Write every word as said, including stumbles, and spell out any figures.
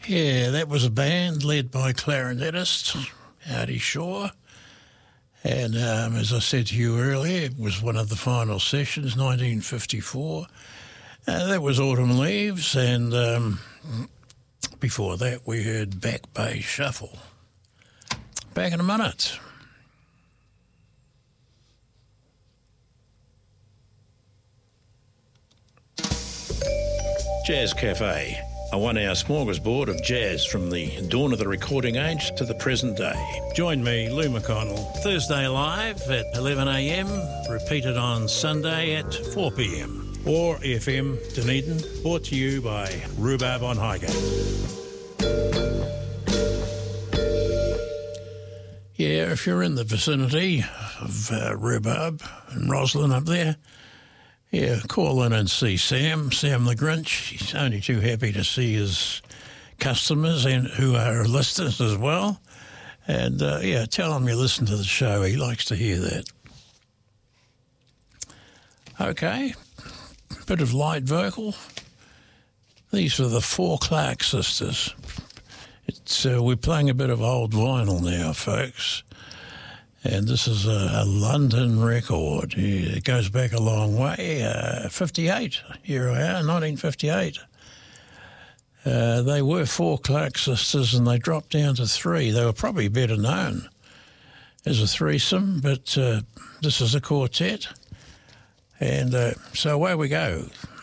Yeah, that was a band led by clarinetist Artie Shaw. And um, as I said to you earlier, it was one of the final sessions, nineteen fifty-four. Uh, that was Autumn Leaves, and um, before that we heard Back Bay Shuffle. Back in a minute. Jazz Cafe, a one-hour smorgasbord of jazz from the dawn of the recording age to the present day. Join me, Lou McConnell, Thursday live at eleven a m, repeated on Sunday at four p m. Or F M Dunedin, brought to you by Rhubarb on Highgate. Yeah, if you're in the vicinity of uh, Rhubarb and Roslyn up there, yeah, call in and see Sam, Sam the Grinch. He's only too happy to see his customers and who are listeners as well. And, uh, yeah, tell him you listen to the show. He likes to hear that. Okay, bit of light vocal. These are the Four Clark Sisters. It's uh, we're playing a bit of old vinyl now, folks. And this is a, a London record. It goes back a long way. Uh, fifty-eight, here I are, nineteen fifty-eight. Uh, they were Four Clark Sisters and they dropped down to three. They were probably better known as a threesome, but uh, this is a quartet. And uh, so away we go.